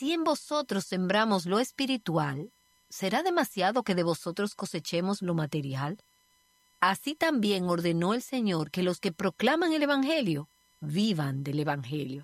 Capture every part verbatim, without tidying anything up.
si en vosotros sembramos lo espiritual, ¿será demasiado que de vosotros cosechemos lo material? Así también ordenó el Señor que los que proclaman el Evangelio vivan del Evangelio.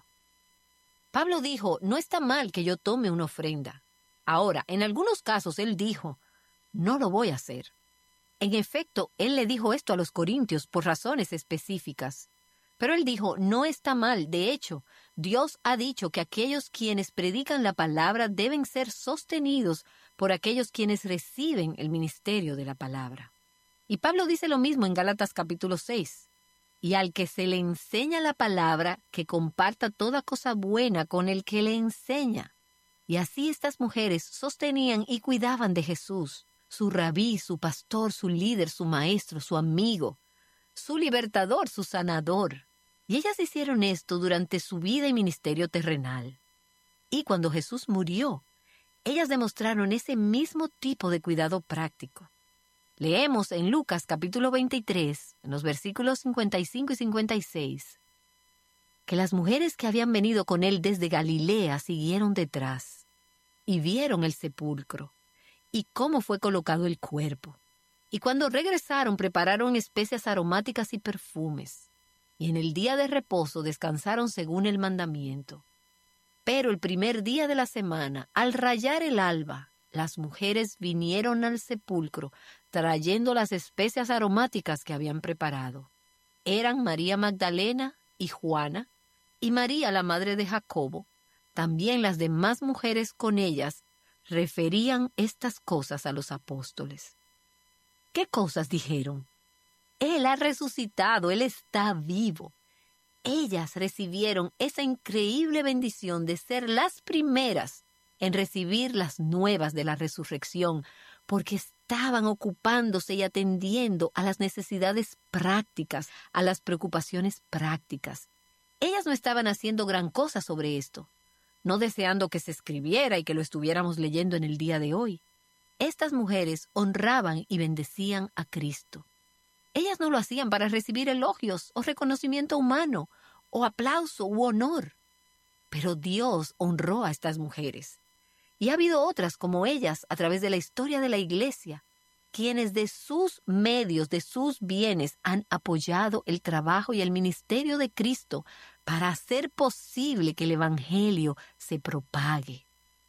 Pablo dijo, no está mal que yo tome una ofrenda. Ahora, en algunos casos él dijo, no lo voy a hacer. En efecto, él le dijo esto a los corintios por razones específicas. Pero él dijo, no está mal. De hecho, Dios ha dicho que aquellos quienes predican la palabra deben ser sostenidos por aquellos quienes reciben el ministerio de la palabra. Y Pablo dice lo mismo en Gálatas capítulo seis. Y al que se le enseña la palabra, que comparta toda cosa buena con el que le enseña. Y así estas mujeres sostenían y cuidaban de Jesús, su rabí, su pastor, su líder, su maestro, su amigo, su libertador, su sanador. Y ellas hicieron esto durante su vida y ministerio terrenal. Y cuando Jesús murió, ellas demostraron ese mismo tipo de cuidado práctico. Leemos en Lucas capítulo veintitrés, en los versículos cincuenta y cinco y cincuenta y seis, que las mujeres que habían venido con él desde Galilea siguieron detrás y vieron el sepulcro y cómo fue colocado el cuerpo. Y cuando regresaron prepararon especias aromáticas y perfumes, y en el día de reposo descansaron según el mandamiento. Pero el primer día de la semana, al rayar el alba, las mujeres vinieron al sepulcro trayendo las especias aromáticas que habían preparado. Eran María Magdalena y Juana, y María la madre de Jacobo. También las demás mujeres con ellas referían estas cosas a los apóstoles. ¿Qué cosas dijeron? Él ha resucitado, Él está vivo. Ellas recibieron esa increíble bendición de ser las primeras en recibir las nuevas de la resurrección, porque estaban ocupándose y atendiendo a las necesidades prácticas, a las preocupaciones prácticas. Ellas no estaban haciendo gran cosa sobre esto, no deseando que se escribiera y que lo estuviéramos leyendo en el día de hoy. Estas mujeres honraban y bendecían a Cristo. Ellas no lo hacían para recibir elogios o reconocimiento humano, o aplauso u honor. Pero Dios honró a estas mujeres. Y ha habido otras como ellas a través de la historia de la Iglesia, quienes de sus medios, de sus bienes, han apoyado el trabajo y el ministerio de Cristo para hacer posible que el Evangelio se propague.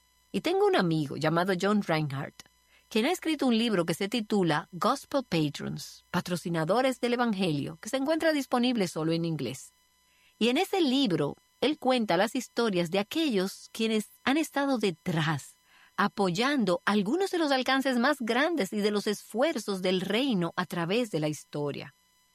Y tengo un amigo llamado John Reinhardt, quien ha escrito un libro que se titula Gospel Patrons, Patrocinadores del Evangelio, que se encuentra disponible solo en inglés. Y en ese libro, él cuenta las historias de aquellos quienes han estado detrás, apoyando algunos de los alcances más grandes y de los esfuerzos del reino a través de la historia.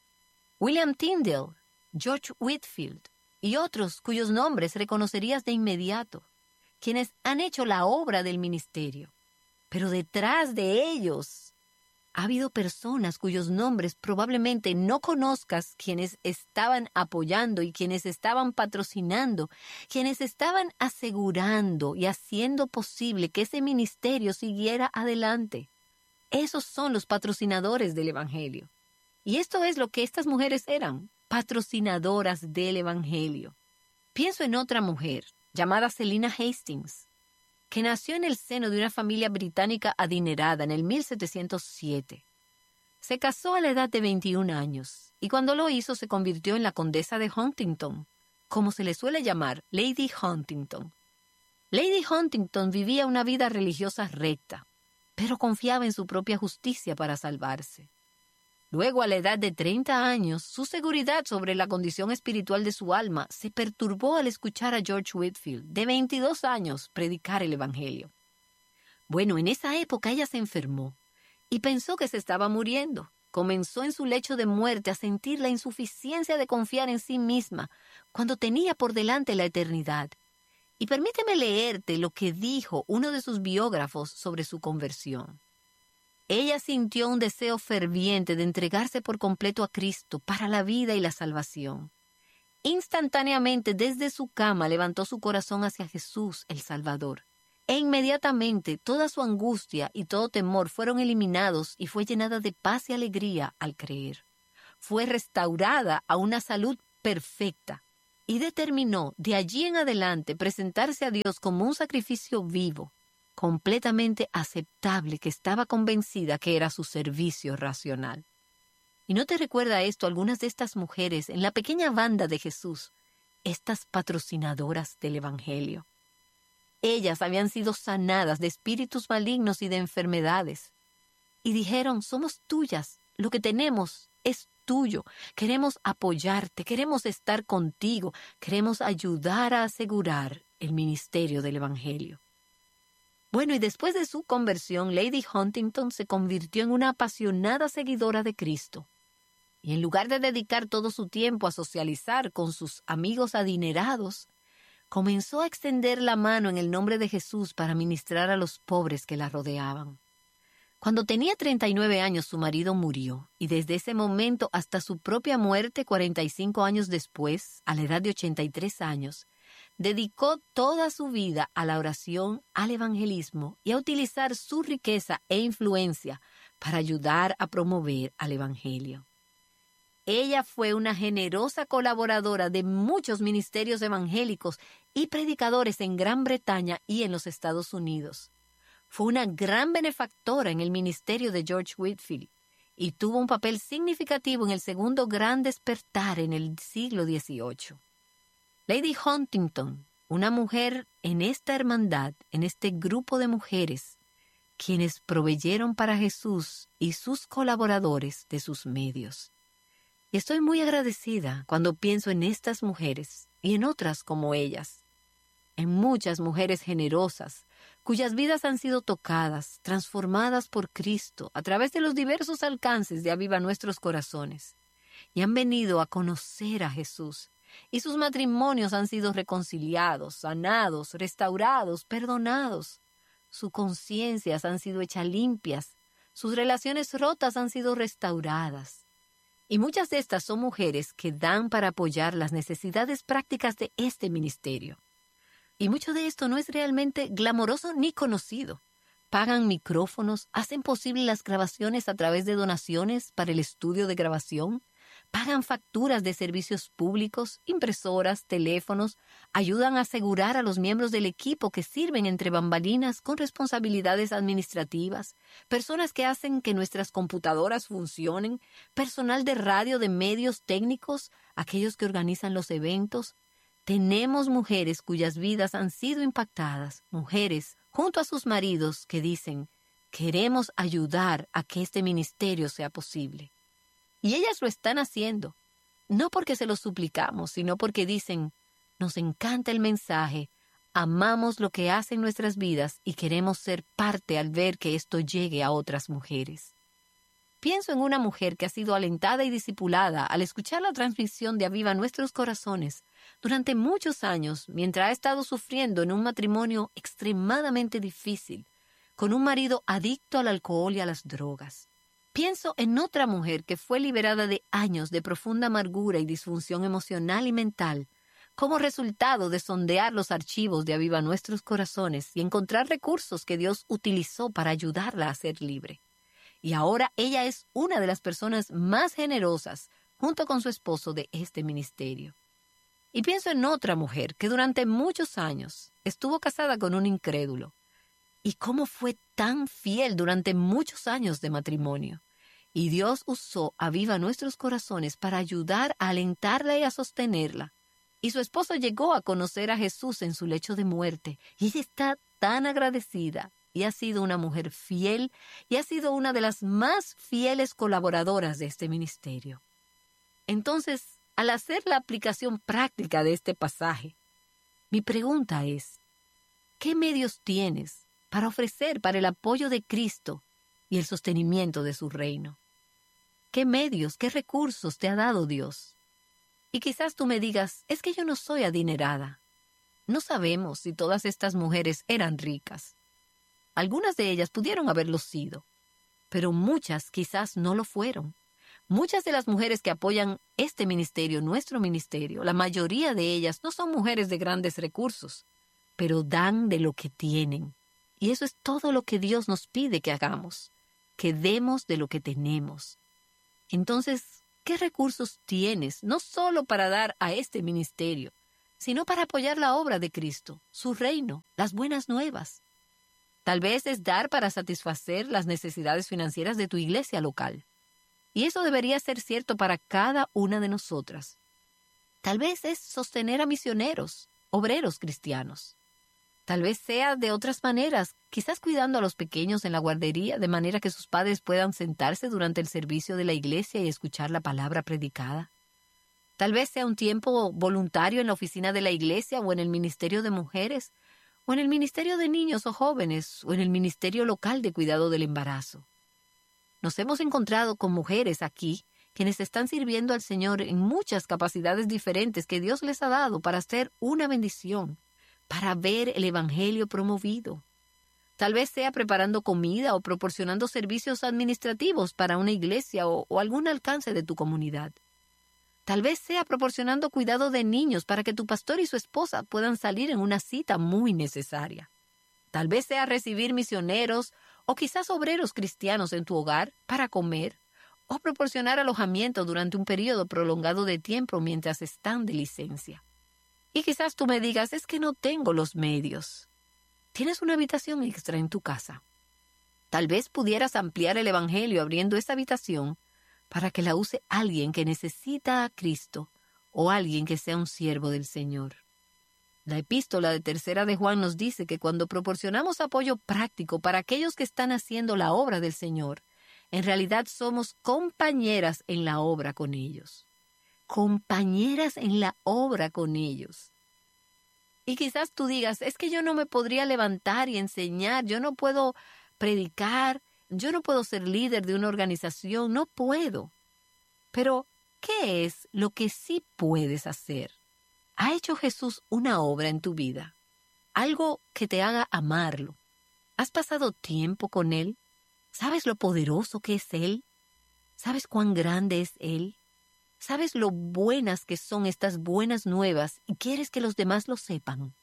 William Tyndale, George Whitefield y otros cuyos nombres reconocerías de inmediato, quienes han hecho la obra del ministerio. Pero detrás de ellos ha habido personas cuyos nombres probablemente no conozcas, quienes estaban apoyando y quienes estaban patrocinando, quienes estaban asegurando y haciendo posible que ese ministerio siguiera adelante. Esos son los patrocinadores del Evangelio. Y esto es lo que estas mujeres eran, patrocinadoras del Evangelio. Pienso en otra mujer, llamada Selina Hastings, que nació en el seno de una familia británica adinerada en el mil setecientos siete. Se casó a la edad de veintiún años y cuando lo hizo se convirtió en la condesa de Huntington, como se le suele llamar, Lady Huntington. Lady Huntington vivía una vida religiosa recta, pero confiaba en su propia justicia para salvarse. Luego, a la edad de treinta años, su seguridad sobre la condición espiritual de su alma se perturbó al escuchar a George Whitefield, de veintidós años, predicar el Evangelio. Bueno, en esa época ella se enfermó y pensó que se estaba muriendo. Comenzó en su lecho de muerte a sentir la insuficiencia de confiar en sí misma cuando tenía por delante la eternidad. Y permíteme leerte lo que dijo uno de sus biógrafos sobre su conversión. Ella sintió un deseo ferviente de entregarse por completo a Cristo para la vida y la salvación. Instantáneamente desde su cama levantó su corazón hacia Jesús, el Salvador. E inmediatamente toda su angustia y todo temor fueron eliminados y fue llenada de paz y alegría al creer. Fue restaurada a una salud perfecta. y determinó de allí en adelante presentarse a Dios como un sacrificio vivo, completamente aceptable, que estaba convencida que era su servicio racional. ¿Y no te recuerda esto algunas de estas mujeres en la pequeña banda de Jesús, estas patrocinadoras del Evangelio? Ellas habían sido sanadas de espíritus malignos y de enfermedades. Y dijeron, somos tuyas, lo que tenemos es tuyo, queremos apoyarte, queremos estar contigo, queremos ayudar a asegurar el ministerio del Evangelio. Bueno, y después de su conversión, Lady Huntington se convirtió en una apasionada seguidora de Cristo. Y en lugar de dedicar todo su tiempo a socializar con sus amigos adinerados, comenzó a extender la mano en el nombre de Jesús para ministrar a los pobres que la rodeaban. Cuando tenía treinta y nueve años, su marido murió, y desde ese momento hasta su propia muerte, cuarenta y cinco años después, a la edad de ochenta y tres años, dedicó toda su vida a la oración, al evangelismo y a utilizar su riqueza e influencia para ayudar a promover al Evangelio. Ella fue una generosa colaboradora de muchos ministerios evangélicos y predicadores en Gran Bretaña y en los Estados Unidos. Fue una gran benefactora en el ministerio de George Whitefield y tuvo un papel significativo en el segundo gran despertar en el siglo dieciocho. Lady Huntington, una mujer en esta hermandad, en este grupo de mujeres, quienes proveyeron para Jesús y sus colaboradores de sus medios. Y estoy muy agradecida cuando pienso en estas mujeres y en otras como ellas, en muchas mujeres generosas, cuyas vidas han sido tocadas, transformadas por Cristo a través de los diversos alcances de Aviva Nuestros Corazones, y han venido a conocer a Jesús, y sus matrimonios han sido reconciliados, sanados, restaurados, perdonados. Sus conciencias han sido hechas limpias, sus relaciones rotas han sido restauradas. Y muchas de estas son mujeres que dan para apoyar las necesidades prácticas de este ministerio. Y mucho de esto no es realmente glamoroso ni conocido. Pagan micrófonos, hacen posible las grabaciones a través de donaciones para el estudio de grabación, pagan facturas de servicios públicos, impresoras, teléfonos, ayudan a asegurar a los miembros del equipo que sirven entre bambalinas con responsabilidades administrativas, personas que hacen que nuestras computadoras funcionen, personal de radio, de medios técnicos, aquellos que organizan los eventos. Tenemos mujeres cuyas vidas han sido impactadas, mujeres junto a sus maridos que dicen, queremos ayudar a que este ministerio sea posible. Y ellas lo están haciendo, no porque se lo suplicamos, sino porque dicen, nos encanta el mensaje, amamos lo que hacen nuestras vidas y queremos ser parte al ver que esto llegue a otras mujeres. Pienso en una mujer que ha sido alentada y discipulada al escuchar la transmisión de Aviva Nuestros Corazones durante muchos años, mientras ha estado sufriendo en un matrimonio extremadamente difícil, con un marido adicto al alcohol y a las drogas. Pienso en otra mujer que fue liberada de años de profunda amargura y disfunción emocional y mental, como resultado de sondear los archivos de Aviva Nuestros Corazones y encontrar recursos que Dios utilizó para ayudarla a ser libre. Y ahora ella es una de las personas más generosas, junto con su esposo, de este ministerio. Y pienso en otra mujer que durante muchos años estuvo casada con un incrédulo. Y cómo fue tan fiel durante muchos años de matrimonio. Y Dios usó Aviva Nuestros Corazones para ayudar a alentarla y a sostenerla. Y su esposo llegó a conocer a Jesús en su lecho de muerte. Y ella está tan agradecida. Y ha sido una mujer fiel y ha sido una de las más fieles colaboradoras de este ministerio. Entonces, al hacer la aplicación práctica de este pasaje, mi pregunta es, ¿qué medios tienes para ofrecer para el apoyo de Cristo y el sostenimiento de su reino? ¿Qué medios, qué recursos te ha dado Dios? Y quizás tú me digas, es que yo no soy adinerada. No sabemos si todas estas mujeres eran ricas. Algunas de ellas pudieron haberlo sido, pero muchas quizás no lo fueron. Muchas de las mujeres que apoyan este ministerio, nuestro ministerio, la mayoría de ellas no son mujeres de grandes recursos, pero dan de lo que tienen. Y eso es todo lo que Dios nos pide que hagamos, que demos de lo que tenemos. Entonces, ¿Qué recursos tienes, no solo para dar a este ministerio, sino para apoyar la obra de Cristo, su reino, las buenas nuevas? Tal vez es dar para satisfacer las necesidades financieras de tu iglesia local. Y eso debería ser cierto para cada una de nosotras. Tal vez es sostener a misioneros, obreros cristianos. Tal vez sea de otras maneras, quizás cuidando a los pequeños en la guardería, de manera que sus padres puedan sentarse durante el servicio de la iglesia y escuchar la palabra predicada. Tal vez sea un tiempo voluntario en la oficina de la iglesia o en el ministerio de mujeres, o en el ministerio de niños o jóvenes, o en el ministerio local de cuidado del embarazo. Nos hemos encontrado con mujeres aquí, quienes están sirviendo al Señor en muchas capacidades diferentes que Dios les ha dado para hacer una bendición, para ver el Evangelio promovido. Tal vez sea preparando comida o proporcionando servicios administrativos para una iglesia o, o algún alcance de tu comunidad. Tal vez sea proporcionando cuidado de niños para que tu pastor y su esposa puedan salir en una cita muy necesaria. Tal vez sea recibir misioneros o quizás obreros cristianos en tu hogar para comer o proporcionar alojamiento durante un periodo prolongado de tiempo mientras están de licencia. Y quizás tú me digas, es que no tengo los medios. Tienes una habitación extra en tu casa. Tal vez pudieras ampliar el Evangelio abriendo esa habitación para que la use alguien que necesita a Cristo o alguien que sea un siervo del Señor. La epístola de Tercera de Juan nos dice que cuando proporcionamos apoyo práctico para aquellos que están haciendo la obra del Señor, en realidad somos compañeras en la obra con ellos. Compañeras en la obra con ellos. Y quizás tú digas, es que yo no me podría levantar y enseñar, yo no puedo predicar, yo no puedo ser líder de una organización, no puedo. Pero, ¿qué es lo que sí puedes hacer? ¿Ha hecho Jesús una obra en tu vida? Algo que te haga amarlo. ¿Has pasado tiempo con Él? ¿Sabes lo poderoso que es Él? ¿Sabes cuán grande es Él? ¿Sabes lo buenas que son estas buenas nuevas y quieres que los demás lo sepan?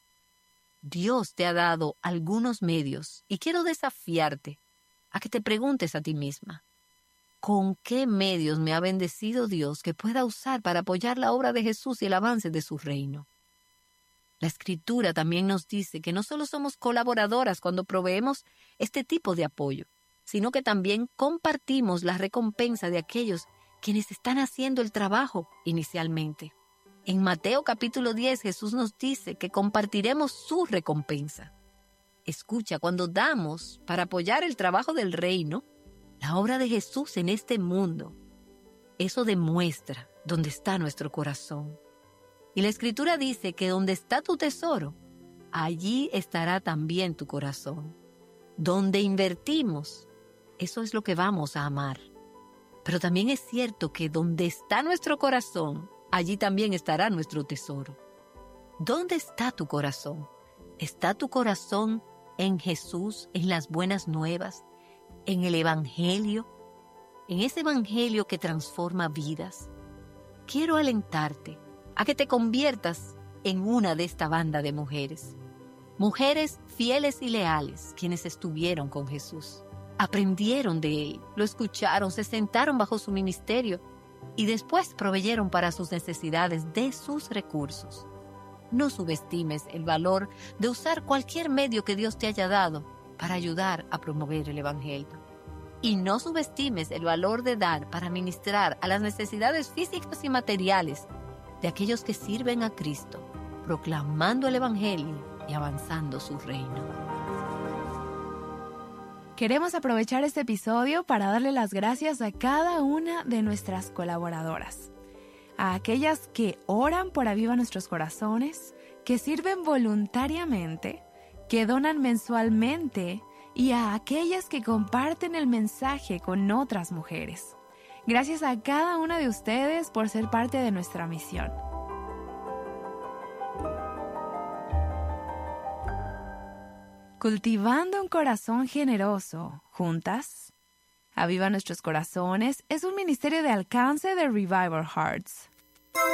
Dios te ha dado algunos medios y quiero desafiarte a que te preguntes a ti misma, ¿con qué medios me ha bendecido Dios que pueda usar para apoyar la obra de Jesús y el avance de su reino? La Escritura también nos dice que no solo somos colaboradoras cuando proveemos este tipo de apoyo, sino que también compartimos la recompensa de aquellos quienes están haciendo el trabajo inicialmente. En Mateo capítulo diez, Jesús nos dice que compartiremos su recompensa. Escucha, cuando damos para apoyar el trabajo del reino, la obra de Jesús en este mundo, eso demuestra dónde está nuestro corazón. Y la Escritura dice que donde está tu tesoro, allí estará también tu corazón. Donde invertimos, eso es lo que vamos a amar. Pero también es cierto que donde está nuestro corazón, allí también estará nuestro tesoro. ¿Dónde está tu corazón? ¿Está tu corazón en Jesús, en las buenas nuevas, en el Evangelio, en ese Evangelio que transforma vidas? Quiero alentarte a que te conviertas en una de esta banda de mujeres. Mujeres fieles y leales, quienes estuvieron con Jesús. Aprendieron de Él, lo escucharon, se sentaron bajo su ministerio y después proveyeron para sus necesidades de sus recursos. No subestimes el valor de usar cualquier medio que Dios te haya dado para ayudar a promover el Evangelio. Y no subestimes el valor de dar para ministrar a las necesidades físicas y materiales de aquellos que sirven a Cristo, proclamando el Evangelio y avanzando su reino. Queremos aprovechar este episodio para darle las gracias a cada una de nuestras colaboradoras. A aquellas que oran por Aviva Nuestros Corazones, que sirven voluntariamente, que donan mensualmente y a aquellas que comparten el mensaje con otras mujeres. Gracias a cada una de ustedes por ser parte de nuestra misión. Cultivando un corazón generoso, juntas. Aviva Nuestros Corazones es un ministerio de alcance de Revival Hearts.